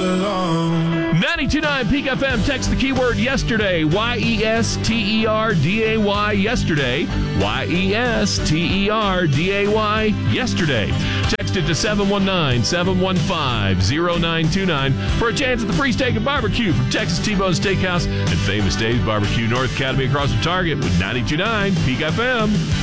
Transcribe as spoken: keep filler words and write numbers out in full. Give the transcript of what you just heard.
alone. ninety-two point nine Peak F M. Text the keyword yesterday. Y E S T E R D A Y. Yesterday. Y E S T E R D A Y. Yesterday. Text it to seven one nine, seven one five, zero nine two nine for a chance at the free steak and barbecue from Texas T-Bone Steakhouse and Famous Dave's Barbecue, North Academy across from Target with ninety-two point nine Peak F M.